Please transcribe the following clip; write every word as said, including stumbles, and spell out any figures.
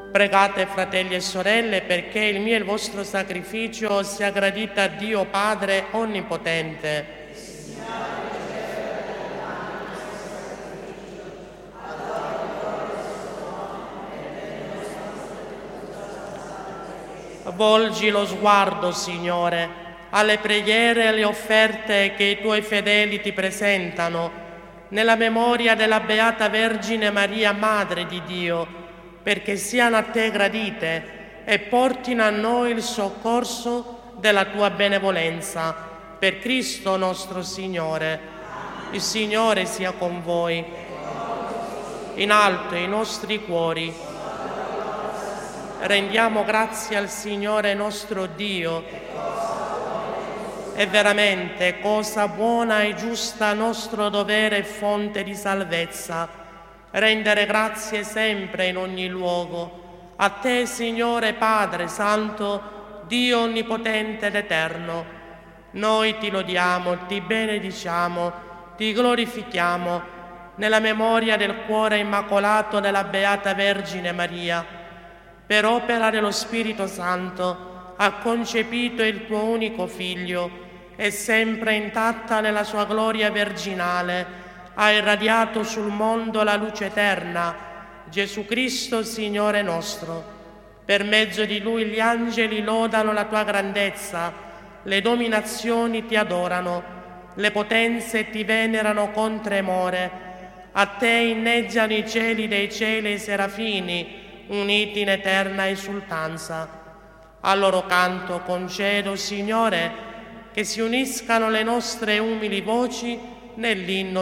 Pregate, fratelli e sorelle, perché il mio e il vostro sacrificio sia gradito a Dio Padre Onnipotente. Volgi lo sguardo, Signore, alle preghiere e alle offerte che i Tuoi fedeli Ti presentano, nella memoria della Beata Vergine Maria, Madre di Dio, perché siano a Te gradite e portino a noi il soccorso della Tua benevolenza. Per Cristo nostro Signore. Il Signore sia con voi. In alto i nostri cuori. Rendiamo grazie al Signore nostro Dio. È veramente cosa buona e giusta nostro dovere e fonte di salvezza, rendere grazie sempre in ogni luogo. A Te, Signore Padre Santo, Dio Onnipotente ed Eterno, noi Ti lodiamo, Ti benediciamo, Ti glorifichiamo, nella memoria del cuore immacolato della Beata Vergine Maria. Per opera dello Spirito Santo ha concepito il Tuo unico Figlio e sempre intatta nella Sua gloria virginale ha irradiato sul mondo la luce eterna, Gesù Cristo Signore nostro. Per mezzo di Lui gli angeli lodano la Tua grandezza, le dominazioni Ti adorano, le potenze Ti venerano con tremore. A Te inneggiano i cieli dei cieli e i serafini, uniti in eterna esultanza. Al loro canto concedo, Signore, che si uniscano le nostre umili voci nell'inno